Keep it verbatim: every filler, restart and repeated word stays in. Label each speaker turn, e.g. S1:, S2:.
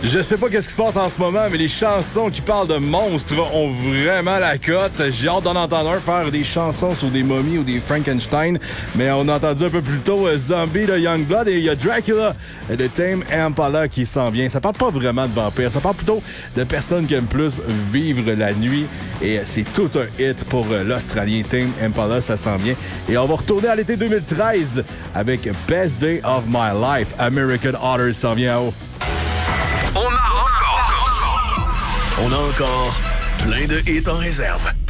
S1: Je sais pas qu'est-ce qui se passe en ce moment, mais les chansons qui parlent de monstres ont vraiment la cote. J'ai hâte d'en entendre un faire des chansons sur des momies ou des Frankenstein. Mais on a entendu un peu plus tôt euh, Zombie de Youngblood et il y a Dracula de Tame Impala qui s'en vient. Ça parle pas vraiment de vampires, ça parle plutôt de personnes qui aiment plus vivre la nuit. Et c'est tout un hit pour euh, l'Australien Tame Impala, ça s'en vient. Et on va retourner à l'été deux mille treize avec Best Day of My Life. American Otters s'en vient en haut.
S2: On a encore... On a encore plein de hits en réserve.